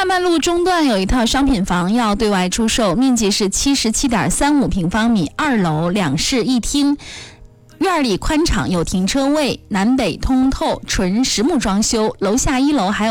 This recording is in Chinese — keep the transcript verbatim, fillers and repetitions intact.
万曼路中段有一套商品房要对外出售，面积是七十七点三五平方米，二楼两室一厅，院里宽敞有停车位，南北通透，纯实木装修，楼下一楼还有